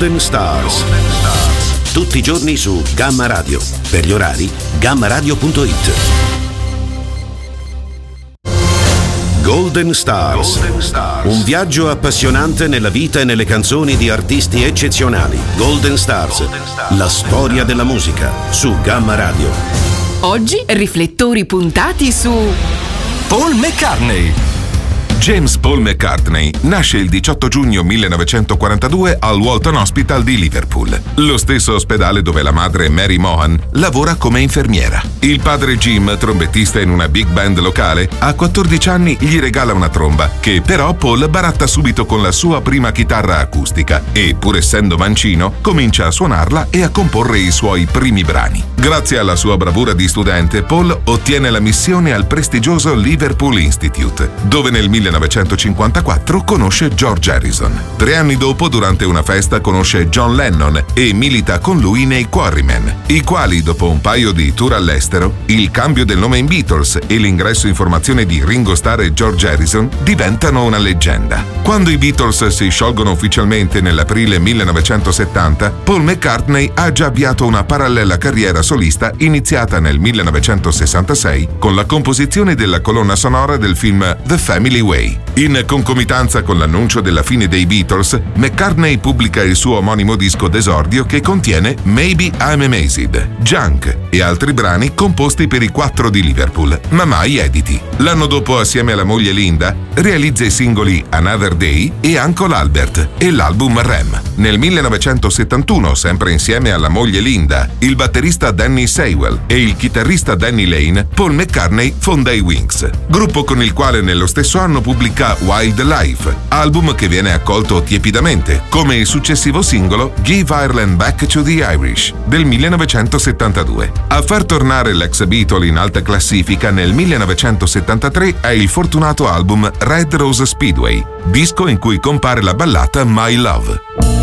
Golden Stars. Tutti i giorni su Gamma Radio. Per gli orari, gammaradio.it. Golden Stars. Un viaggio appassionante nella vita e nelle canzoni di artisti eccezionali. Golden Stars. La storia della musica su Gamma Radio. Oggi riflettori puntati su Paul McCartney. James Paul McCartney nasce il 18 giugno 1942 al Walton Hospital di Liverpool, lo stesso ospedale dove la madre Mary Mohan lavora come infermiera. Il padre Jim, trombettista in una big band locale, a 14 anni gli regala una tromba, che però Paul baratta subito con la sua prima chitarra acustica e, pur essendo mancino, comincia a suonarla e a comporre i suoi primi brani. Grazie alla sua bravura di studente, Paul ottiene la missione al prestigioso Liverpool Institute, dove nel 1954 conosce George Harrison. 3 anni dopo, durante una festa, conosce John Lennon e milita con lui nei Quarrymen, i quali, dopo un paio di tour all'estero, il cambio del nome in Beatles e l'ingresso in formazione di Ringo Starr e George Harrison diventano una leggenda. Quando i Beatles si sciolgono ufficialmente nell'aprile 1970, Paul McCartney ha già avviato una parallela carriera solista iniziata nel 1966 con la composizione della colonna sonora del film The Family Way. In concomitanza con l'annuncio della fine dei Beatles, McCartney pubblica il suo omonimo disco d'esordio che contiene Maybe I'm Amazed, Junk e altri brani composti per i 4 di Liverpool, ma mai editi. L'anno dopo, assieme alla moglie Linda, realizza i singoli Another Day e Uncle Albert e l'album Rem. Nel 1971, sempre insieme alla moglie Linda, il batterista Danny Seiwell e il chitarrista Danny Lane, Paul McCartney fonda i Wings, gruppo con il quale nello stesso anno pubblica Wild Life, album che viene accolto tiepidamente, come il successivo singolo Give Ireland Back to the Irish del 1972. A far tornare l'ex Beatle in alta classifica nel 1973 è il fortunato album Red Rose Speedway, disco in cui compare la ballata My Love.